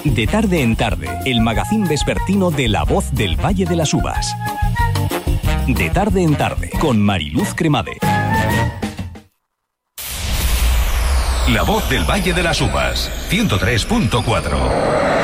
De tarde en tarde, el magazín vespertino de La Voz del Valle de las Uvas. De tarde en tarde, con Mariluz Cremade. La Voz del Valle de las Uvas, 103.4.